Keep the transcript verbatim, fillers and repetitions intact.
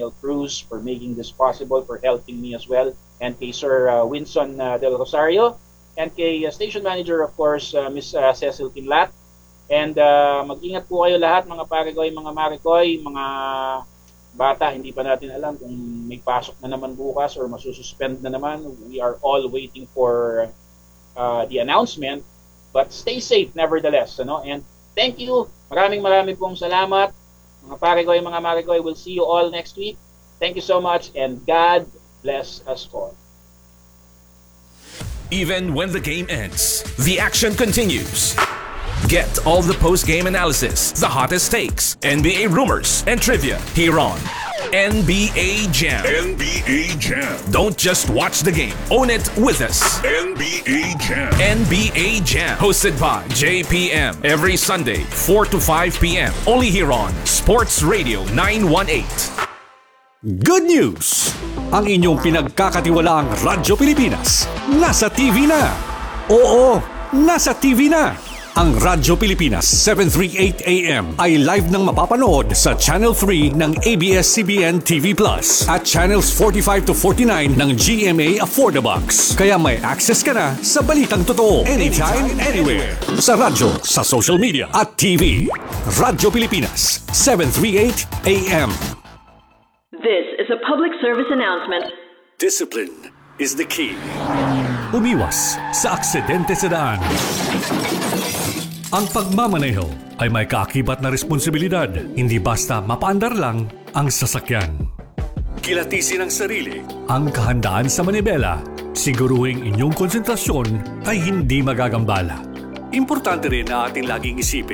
Cruz for making this possible, for helping me as well, and kay Sir uh, Winson uh, Del Rosario, and kay uh, Station Manager, of course, uh, Miss uh, Cecil Kinlat. And uh, mag-ingat po kayo lahat, mga Parikoy, mga Marikoy, mga bata. Hindi pa natin alam kung may pasok na naman bukas or masususpend na naman. We are all waiting for uh, the announcement. But stay safe nevertheless. Ano? And thank you. Maraming maraming pong salamat. Mga Parikoy, mga Marikoy, we'll see you all next week. Thank you so much, and God bless us all. Even when the game ends, the action continues. Get all the post-game analysis, the hottest takes, N B A rumors, and trivia here on N B A Jam. N B A Jam. Don't just watch the game. Own it with us. N B A Jam. N B A Jam. Hosted by J P M. Every Sunday, four to five p.m. Only here on Sports Radio nine one eight. Good news! Ang inyong pinagkakatiwalaang Radyo Pilipinas nasa T V na. Oo, nasa T V na. Ang Radyo Pilipinas seven thirty-eight A M ay live nang mapapanood sa Channel three ng A B S C B N T V Plus at Channels forty-five to forty-nine ng G M A Affordabox. Kaya may access ka na sa balitang totoo anytime, anywhere. Sa radyo, sa social media at T V. Radyo Pilipinas seven thirty-eight A M. This is a public service announcement. Discipline is the key. Umiwas sa aksidente sa daan. Ang pagmamaneho ay may kaakibat na responsibilidad, hindi basta mapaandar lang ang sasakyan. Kilatisin ang sarili, ang kahandaan sa manibela, siguruhing inyong konsentrasyon ay hindi magagambala. Importante rin na ating laging isipin